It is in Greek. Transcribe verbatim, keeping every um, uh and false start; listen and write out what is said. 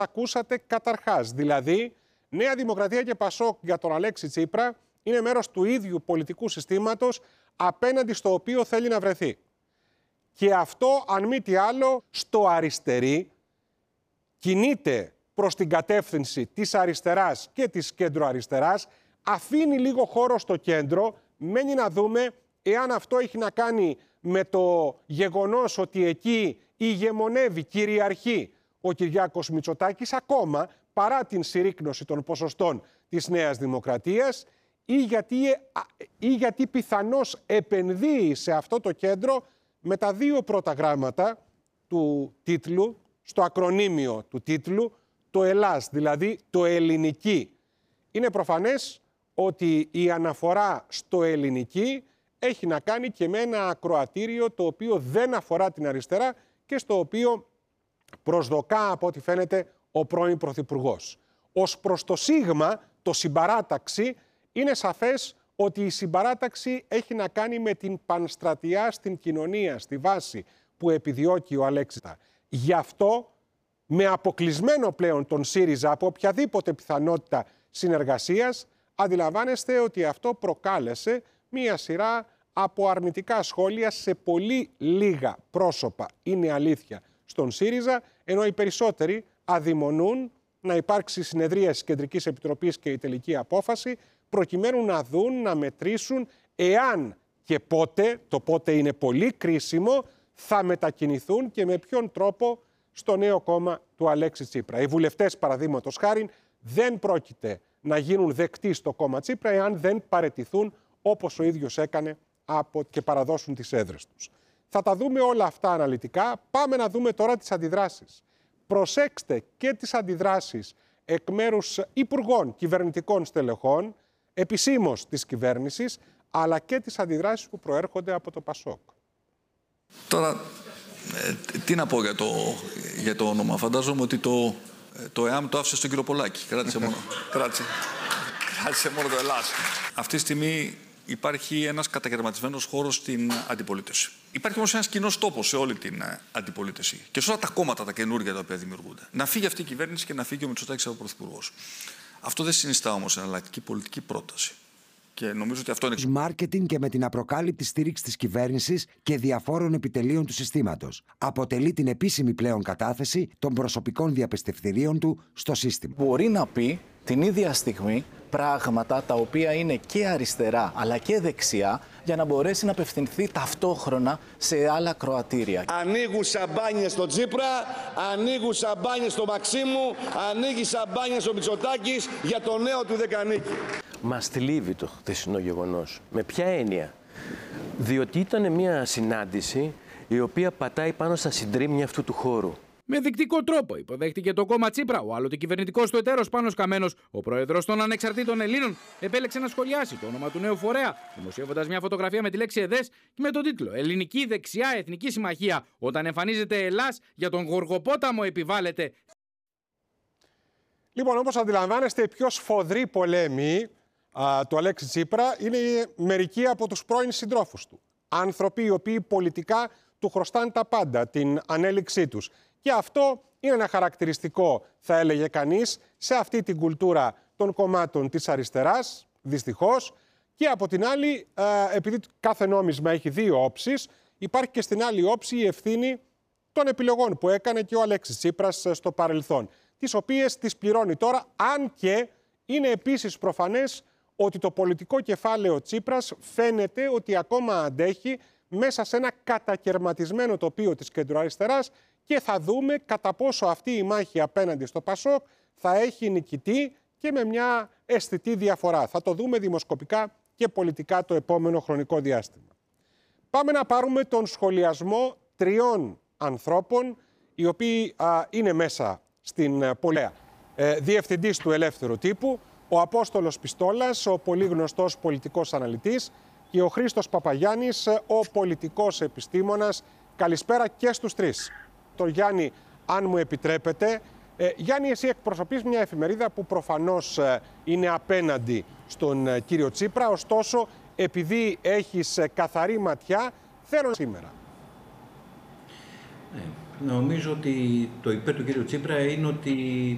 ακούσατε καταρχάς. Δηλαδή, Νέα Δημοκρατία και Πασόκ για τον Αλέξη Τσίπρα είναι μέρος του ίδιου πολιτικού συστήματος απέναντι στο οποίο θέλει να βρεθεί. Και αυτό, αν μη τι άλλο, στο αριστερή κινείται προς την κατεύθυνση της αριστεράς και της κέντρο-αριστεράς, αφήνει λίγο χώρο στο κέντρο, μένει να δούμε εάν αυτό έχει να κάνει με το γεγονός ότι εκεί ηγεμονεύει, κυριαρχεί ο Κυριάκος Μητσοτάκης, ακόμα παρά την συρρίκνωση των ποσοστών της Νέας Δημοκρατίας, ή γιατί, ή γιατί πιθανώς επενδύει σε αυτό το κέντρο με τα δύο πρώτα γράμματα του τίτλου, στο ακρονίμιο του τίτλου, το Ελλάς, δηλαδή το ελληνική. Είναι προφανές ότι η αναφορά στο ελληνική έχει να κάνει και με ένα ακροατήριο το οποίο δεν αφορά την αριστερά και στο οποίο προσδοκά, από ό,τι φαίνεται, ο πρώην Πρωθυπουργός. Ως προς το σίγμα, το συμπαράταξη, είναι σαφές ότι η συμπαράταξη έχει να κάνει με την πανστρατιά στην κοινωνία, στη βάση που επιδιώκει ο Αλέξης. Γι' αυτό, με αποκλεισμένο πλέον τον ΣΥΡΙΖΑ από οποιαδήποτε πιθανότητα συνεργασίας, αντιλαμβάνεστε ότι αυτό προκάλεσε μία σειρά από αρνητικά σχόλια σε πολύ λίγα πρόσωπα, είναι αλήθεια, στον ΣΥΡΙΖΑ, ενώ οι περισσότεροι αδειμονούν να υπάρξει συνεδρία της Κεντρικής Επιτροπής και η τελική απόφαση, προκειμένου να δουν, να μετρήσουν εάν και πότε, το πότε είναι πολύ κρίσιμο, θα μετακινηθούν και με ποιον τρόπο στο νέο κόμμα του Αλέξη Τσίπρα. Οι βουλευτές, παραδείγματος χάριν, δεν πρόκειται να γίνουν δεκτοί στο κόμμα Τσίπρα εάν δεν παραιτηθούν όπως ο ίδιος έκανε από και παραδώσουν τις έδρες τους. Θα τα δούμε όλα αυτά αναλυτικά. Πάμε να δούμε τώρα τις αντιδράσεις. Προσέξτε και τις αντιδράσεις εκ μέρους υπουργών κυβερνητικών στελεχών, επισήμως της κυβέρνησης, αλλά και τις αντιδράσεις που προέρχονται από το Πασόκ. Τώρα, ε, τι να πω για το, για το όνομα. Φαντάζομαι ότι το, το ΕΑΜ το άφησε στον κύριο Πολάκη. Κράτησε μόνο, κράτησε, κράτησε μόνο το Ελλάς. Αυτή τη στιγμή υπάρχει ένας καταγερματισμένος χώρος στην αντιπολίτευση. Υπάρχει όμως ένας κοινός τόπος σε όλη την αντιπολίτευση και σε όλα τα κόμματα τα καινούργια τα οποία δημιουργούνται. Να φύγει αυτή η κυβέρνηση και να φύγει ο Μητσοτάκης από πρωθυπουργός. Αυτό δεν συνιστά όμως εναλλακτική πολιτική πρόταση. Και νομίζω ότι αυτό είναι. Μάρκετινγκ και με την απροκάλυπτη στήριξη της κυβέρνησης και διαφόρων επιτελείων του συστήματος. Αποτελεί την επίσημη πλέον κατάθεση των προσωπικών διαπιστευτηρίων του στο σύστημα. Μπορεί να πει την ίδια στιγμή πράγματα τα οποία είναι και αριστερά αλλά και δεξιά για να μπορέσει να απευθυνθεί ταυτόχρονα σε άλλα κροατήρια. Ανοίγουν σαμπάνιες στο Τσίπρα, ανοίγουν σαμπάνιες στο Μαξίμου, ανοίγει σαμπάνιες στο Μητσοτάκης για το νέο του Δεκανίκη. Μας θλίβει το χθεσινό γεγονός. Με ποια έννοια? Διότι ήταν μια συνάντηση η οποία πατάει πάνω στα συντρίμμια αυτού του χώρου. Με δεικτικό τρόπο υποδέχτηκε το κόμμα Τσίπρα ο άλλοτε κυβερνητικός του εταίρος Πάνος Καμένος. Ο πρόεδρος των Ανεξαρτήτων Ελλήνων επέλεξε να σχολιάσει το όνομα του νέου φορέα, δημοσιεύοντας μια φωτογραφία με τη λέξη ΕΔΕΣ και με τον τίτλο «Ελληνική Δεξιά Εθνική Συμμαχία. Όταν εμφανίζεται Ελλάς, για τον Γοργοπόταμο επιβάλλεται». Λοιπόν, όπως αντιλαμβάνεστε, οι πιο σφοδροί πολέμοι α, του Αλέξη Τσίπρα είναι μερικοί από τους πρώην συντρόφους του. Άνθρωποι οι οποίοι πολιτικά του χρωστάνε τα πάντα, την ανέλυξή τους. Και αυτό είναι ένα χαρακτηριστικό, θα έλεγε κανείς, σε αυτή την κουλτούρα των κομμάτων της αριστεράς, δυστυχώς. Και από την άλλη, επειδή κάθε νόμισμα έχει δύο όψεις, υπάρχει και στην άλλη όψη η ευθύνη των επιλογών που έκανε και ο Αλέξης Τσίπρας στο παρελθόν, τις οποίες τις πληρώνει τώρα, αν και είναι επίσης προφανές ότι το πολιτικό κεφάλαιο Τσίπρας φαίνεται ότι ακόμα αντέχει μέσα σε ένα κατακερματισμένο τοπίο της κεντροαριστεράς και θα δούμε κατά πόσο αυτή η μάχη απέναντι στο Πασόκ θα έχει νικητή και με μια αισθητή διαφορά. Θα το δούμε δημοσκοπικά και πολιτικά το επόμενο χρονικό διάστημα. Πάμε να πάρουμε τον σχολιασμό τριών ανθρώπων οι οποίοι α, είναι μέσα στην πολέα. Ε, διευθυντής του Ελεύθερου Τύπου, ο Απόστολος Πιστόλας, ο πολύ γνωστός πολιτικός αναλυτής, και ο Χρήστος Παπαγιάννης, ο πολιτικός επιστήμονας. Καλησπέρα και στους τρεις. Το Γιάννη, αν μου επιτρέπετε. Ε, Γιάννη, εσύ εκπροσωπείς μια εφημερίδα που προφανώς ε, είναι απέναντι στον ε, κύριο Τσίπρα. Ωστόσο, επειδή έχεις ε, καθαρή ματιά, θέλω σήμερα. Ναι, νομίζω ότι το υπέρ του κύριου Τσίπρα είναι ότι